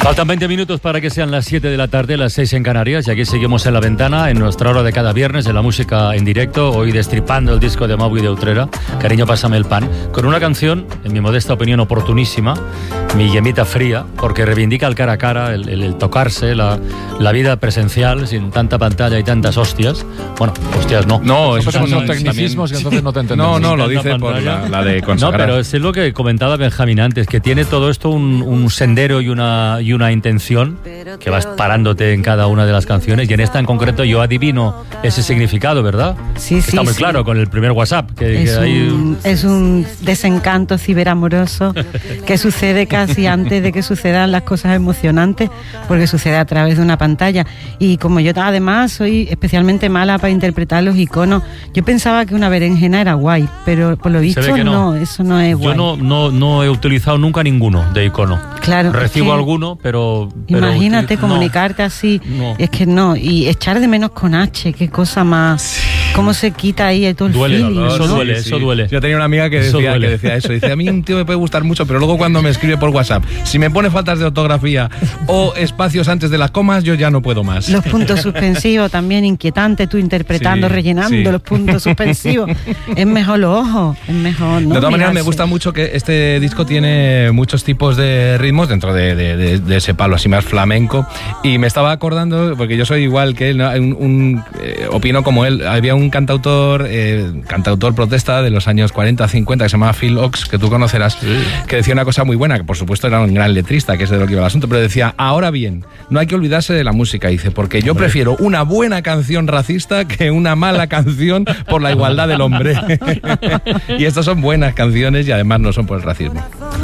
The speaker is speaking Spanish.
Faltan 20 minutos para que sean las 7 de la tarde, las 6 en Canarias, y aquí seguimos en La Ventana, en nuestra hora de cada viernes, en la música en directo, hoy destripando el disco de Maui de Utrera, Cariño, pásame el pan, con una canción, en mi modesta opinión, oportunísima, Mi Yemita Fría, porque reivindica el cara a cara, el tocarse, la vida presencial, sin tanta pantalla y tantas hostias. Bueno, hostias no. No, esos son tecnicismos que entonces no te entendemos. No, lo dice por la de consagrar. No, pero es lo que comentaba Benjamín antes, que tiene todo esto un sendero y una intención que vas parándote en cada una de las canciones, y en esta en concreto yo adivino ese significado, ¿verdad? Sí, está muy claro con el primer WhatsApp. Es un desencanto ciberamoroso que sucede casi antes de que sucedan las cosas emocionantes, porque sucede a través de una pantalla. Y como yo además soy especialmente mala para interpretar los iconos, yo pensaba que una berenjena era guay, pero por lo visto no, eso no es guay. Yo no he utilizado nunca ninguno de icono. Claro. Recibo alguno, pero imagínate comunicarte así, no. Es que no, y echar de menos con H, qué cosa más, sí. Cómo se quita ahí todo el feeling, eso ¿no? duele, eso duele. Yo tenía una amiga que decía eso, dice, a mí un tío me puede gustar mucho, pero luego cuando me escribe por WhatsApp, si me pone faltas de ortografía o espacios antes de las comas, yo ya no puedo más. Los puntos suspensivos también, inquietante, tú interpretando, rellenando los puntos suspensivos. Es mejor los ojos, es mejor, ¿no? De todas maneras, me gusta mucho que este disco tiene muchos tipos de ritmos dentro de ese palo así más flamenco, y me estaba acordando, porque yo soy igual que él, opino como él, había un cantautor protesta de los años 40-50 que se llamaba Phil Ochs, que tú conocerás, que decía una cosa muy buena, que por supuesto era un gran letrista, que es de lo que iba el asunto, pero decía, ahora bien, no hay que olvidarse de la música, dice, porque yo prefiero una buena canción racista que una mala canción por la igualdad del hombre. Y estas son buenas canciones y además no son por el racismo.